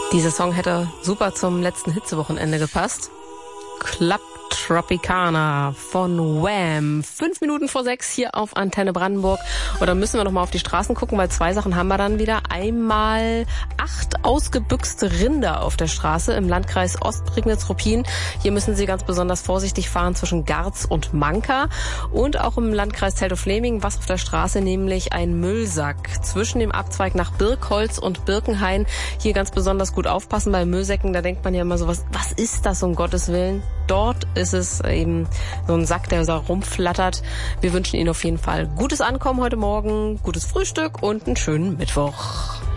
Dieser Song hätte super zum letzten Hitzewochenende gepasst. Club Tropicana von Wham. 5 Minuten vor 6 hier auf Antenne Brandenburg. Und dann müssen wir noch mal auf die Straßen gucken, weil 2 Sachen haben wir dann wieder. Einmal 8 ausgebüchste Rinder auf der Straße im Landkreis Ostprignitz-Ruppin. Hier müssen Sie ganz besonders vorsichtig fahren zwischen Garz und Manka. Und auch im Landkreis Teltow-Fläming, was auf der Straße, nämlich ein Müllsack zwischen dem Abzweig nach Birkholz und Birkenhain. Hier ganz besonders gut aufpassen bei Müllsäcken. Da denkt man ja immer so, was ist das um Gottes Willen? Dort ist es eben so ein Sack, der da rumflattert. Wir wünschen Ihnen auf jeden Fall gutes Ankommen heute Morgen, gutes Frühstück und einen schönen Mittwoch.